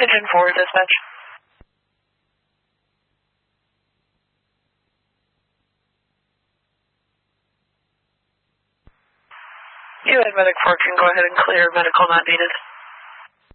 Pigeon 4, dispatch. You and Medic 4 can go ahead and clear medical not needed.